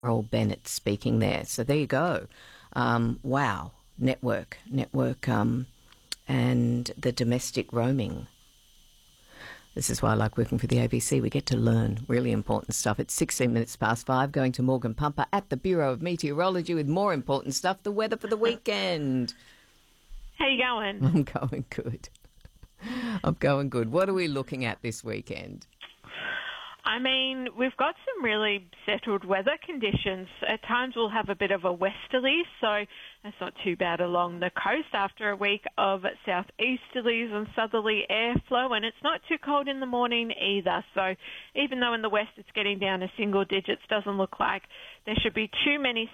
Carol Bennett speaking there. So there you go. Wow. Network, and the domestic roaming. This is why I like working for the ABC. We get to learn really important stuff. It's 16 minutes past 5, going to Morgan Pumper at the Bureau of Meteorology with more important stuff, the weather for the weekend. How you going? I'm going good. I'm going good. What are we looking at this weekend? I mean, we've got some really settled weather conditions. At times we'll have a bit of a westerly, so that's not too bad along the coast after a week of southeasterlies and southerly airflow, and it's not too cold in the morning either. So even though in the west it's getting down to single digits, doesn't look like there should be too many